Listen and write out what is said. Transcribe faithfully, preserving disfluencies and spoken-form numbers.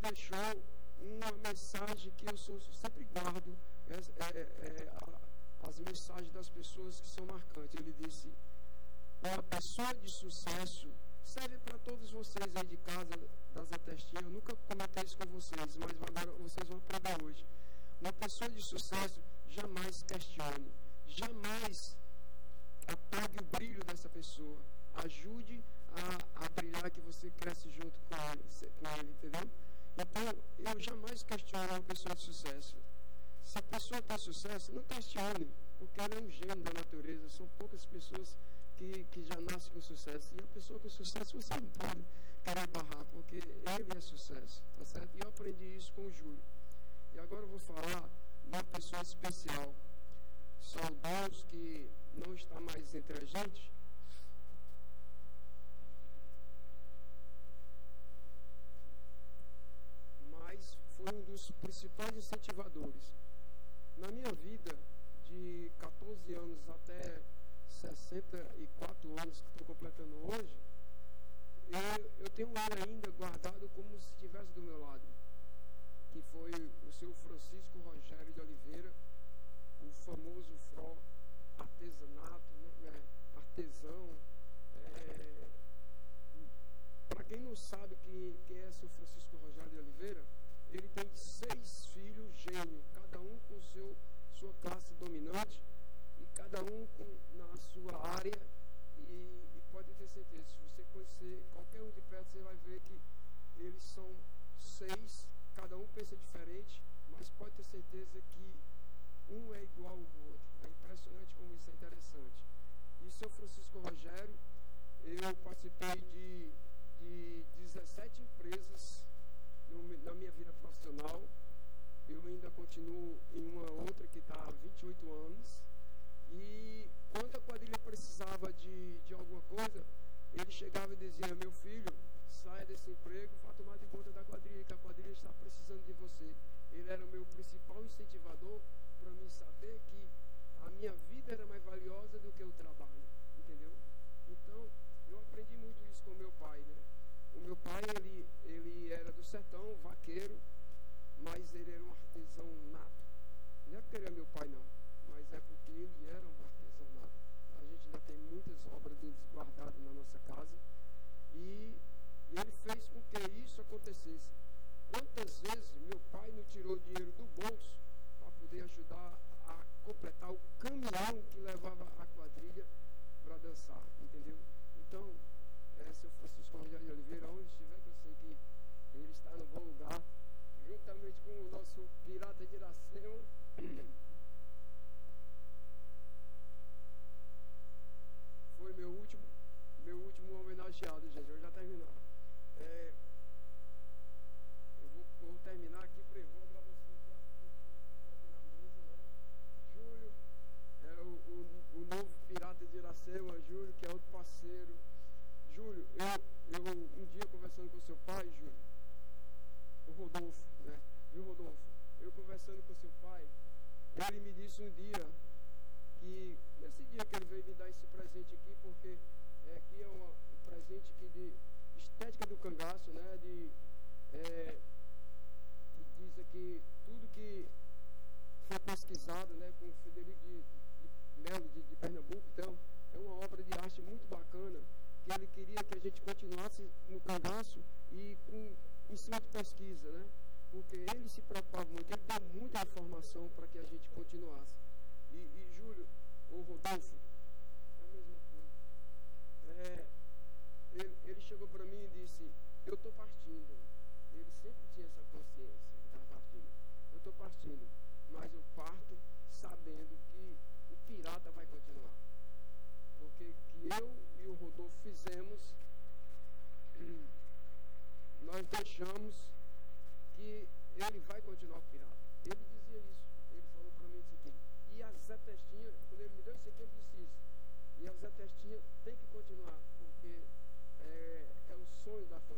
deixou uma mensagem que eu sou, sempre guardo, é, é, é, a, as mensagens das pessoas que são marcantes. Ele disse: uma pessoa de sucesso serve para todos vocês aí de casa, das atestinhas. Eu nunca comentei isso com vocês, mas agora vocês vão aprender hoje. Uma pessoa de sucesso jamais questione, jamais apague o brilho dessa pessoa. Ajude a, a brilhar, que você cresce junto com ele, com ele, entendeu? Então, eu jamais questiono uma pessoa de sucesso. Se a pessoa tem sucesso, não questione, porque ela é um gênio da natureza. São poucas pessoas que, que já nascem com sucesso. E a pessoa com sucesso, você não pode querer barrar, porque ele é sucesso, tá certo? E eu aprendi isso com o Júlio. E agora eu vou falar de uma pessoa especial, saudoso, que não está mais entre a gente. Mas foi um dos principais incentivadores. Na minha vida, de catorze anos até sessenta e quatro anos que estou completando hoje, eu, eu tenho ele ainda guardado como se estivesse do meu lado, que foi o seu Francisco Rogério de Oliveira, o famoso Fró, artesanato, né? Artesão. É... Para quem não sabe quem, quem é seu Francisco Rogério de Oliveira, ele tem seis filhos gêmeos, cada um com seu, sua classe dominante e cada um com, na sua área. E, e pode ter certeza, se você conhecer qualquer um de perto, você vai ver que eles são seis. Cada um pensa diferente, mas pode ter certeza que um é igual ao outro. É impressionante como isso é interessante. E seu Francisco Rogério, eu participei de, de dezessete empresas no, na minha vida profissional. Eu ainda continuo em uma outra que está há vinte e oito anos. E quando a quadrilha precisava de, de alguma coisa, ele chegava e dizia: meu filho, saia desse emprego, vá tomar de conta da quadrilha, que a quadrilha está precisando de você. Ele era o meu principal incentivador para mim saber que a minha vida era mais valiosa do que o trabalho, entendeu? Então, eu aprendi muito isso com o meu pai, né? O meu pai, ele, ele era do sertão, vaqueiro, mas ele era um artesão nato. Não é porque ele é meu pai, não, mas é porque ele era um artesão nato. A gente ainda tem muitas obras deles guardadas na nossa casa. E E ele fez com que isso acontecesse. Quantas vezes meu pai não tirou dinheiro do bolso para poder ajudar a completar o caminhão que levava a quadrilha para dançar, entendeu? Então, é, seu Francisco Rogério de Oliveira, onde estiver, que eu sei que ele está no bom lugar, juntamente com o nosso pirata de Iracema. Foi meu último, meu último homenageado, gente. Eu já terminava. É, eu vou, vou terminar aqui, para vou agradecer aqui as pessoas que estão aqui na mesa, né? Júlio, é o, o, o novo pirata de Iracema, Júlio, que é outro parceiro. Júlio, eu, eu um dia conversando com seu pai, Júlio, o Rodolfo, né? Viu, Rodolfo? Eu conversando com seu pai, ele me disse um dia que, nesse dia que ele veio me dar esse presente aqui, porque é, aqui é uma, um presente que de estética do cangaço, né? De, é, que diz aqui tudo que foi pesquisado, né? Com o Frederico de, de Melo, de, de Pernambuco. Então, é uma obra de arte muito bacana, que ele queria que a gente continuasse no cangaço e com em cima de pesquisa, né? Porque ele se preocupava muito, ele deu muita informação para que a gente continuasse. E, e Júlio, ou Rodolfo, é a mesma coisa. É, ele, ele chegou para mim e disse: eu estou partindo. Ele sempre tinha essa consciência que estava partindo. Eu estou partindo, mas eu parto sabendo que o pirata vai continuar. Porque que eu e o Rodolfo fizemos, nós deixamos que ele vai continuar o pirata. Ele dizia isso. Ele falou para mim isso aqui. E a Zé Testinha, quando ele me deu isso aqui, ele disse isso. E a Zé Testinha tem que continuar, porque é, é o sonho da